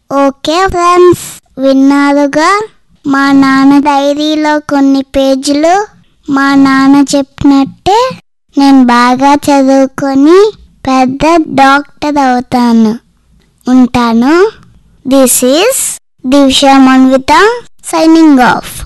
Okay friends, విన్నారుగా మా నాన్న డైరీలో కొన్ని పేజీలు. మా నాన్న చెప్పినట్టే నేను బాగా చదువుకొని పెద్ద డాక్టర్ అవుతాను. ఉంటాను. This is Divya Manvitha signing off.